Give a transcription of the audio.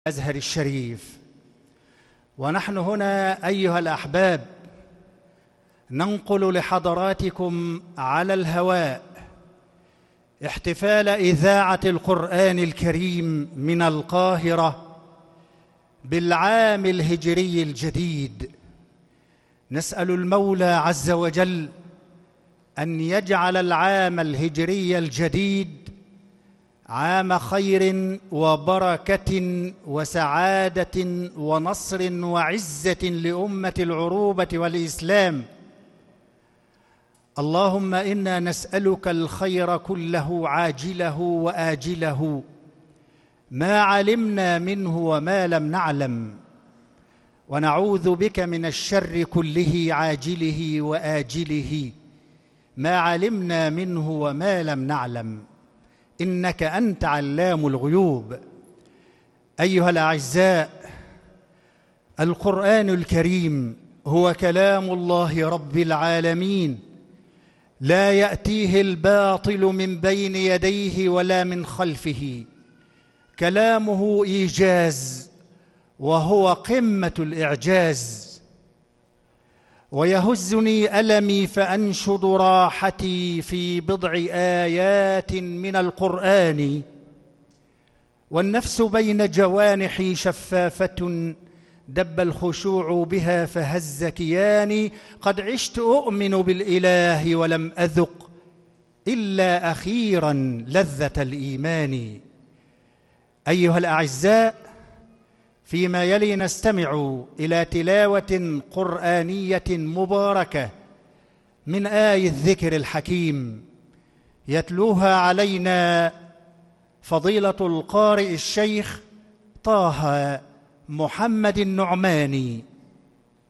الأزهر الشريف. ونحن هنا أيها الأحباب ننقل لحضراتكم على الهواء احتفال إذاعة القرآن الكريم من القاهرة بالعام الهجري الجديد. نسأل المولى عز وجل أن يجعل العام الهجري الجديد عام خير وبركة وسعادة ونصر وعزة لأمة العروبة والإسلام. اللهم إنا نسألك الخير كله عاجله وآجله ما علمنا منه وما لم نعلم، ونعوذ بك من الشر كله عاجله وآجله ما علمنا منه وما لم نعلم، إنك أنت علام الغيوب. أيها الأعزاء، القرآن الكريم هو كلام الله رب العالمين، لا يأتيه الباطل من بين يديه ولا من خلفه. كلامه إيجاز وهو قمة الإعجاز. ويهزني ألمي فأنشد راحتي في بضع آيات من القرآن، والنفس بين جوانحي شفافة دب الخشوع بها فهز كياني. قد عشت أؤمن بالإله ولم أذق إلا أخيرا لذة الإيمان. أيها الأعزاء، فيما يلي نستمع إلى تلاوة قرآنية مباركة من آي الذكر الحكيم يتلوها علينا فضيلة القارئ الشيخ طه محمد النعماني،